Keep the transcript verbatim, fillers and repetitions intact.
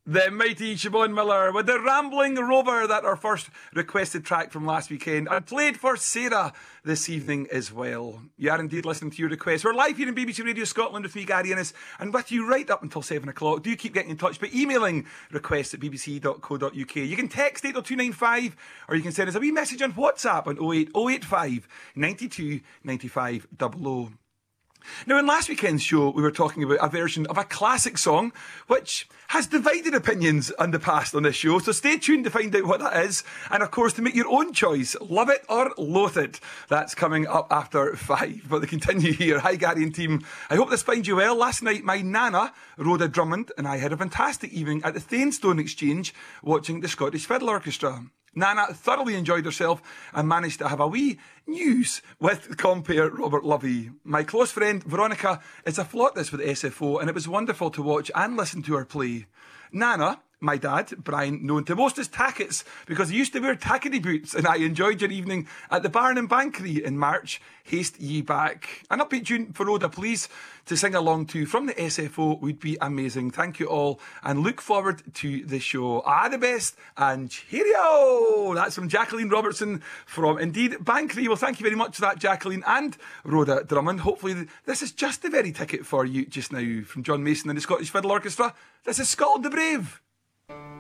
The mighty Siobhan Miller with the Rambling Rover, that our first requested track from last weekend, and played for Sarah this evening as well. You are indeed listening to your requests. We're live here in B B C Radio Scotland with me, Gary Innes, and with you right up until seven o'clock. Do keep getting in touch by emailing requests at b b c dot co dot u k. You can text eight oh two nine five, or you can send us a wee message on WhatsApp on oh eight oh eight five nine two nine five double oh. Now, in last weekend's show, we were talking about a version of a classic song which has divided opinions in the past on this show, so stay tuned to find out what that is, and of course to make your own choice. Love it or loathe it. That's coming up after five. But they continue here. Hi, Gary and team. I hope this finds you well. Last night, my nana, Rhoda Drummond, and I had a fantastic evening at the Thainstone Exchange watching the Scottish Fiddle Orchestra. Nana thoroughly enjoyed herself and managed to have a wee news with compere Robert Lovey. My close friend Veronica is a flautist with S F O, and it was wonderful to watch and listen to her play. Nana, my dad, Brian, known to most as Tackets, because he used to wear tackety boots, and I enjoyed your evening at the Barn and Bankery in March. Haste ye back. An upbeat tune for Rhoda, please, to sing along to from the S F O would be amazing. Thank you all, and look forward to the show. Ah, the best, and cheerio! That's from Jacqueline Robertson from Indeed Bankery. Well, thank you very much for that, Jacqueline and Rhoda Drummond. Hopefully this is just the very ticket for you just now. From John Mason and the Scottish Fiddle Orchestra, this is Scotland the Brave.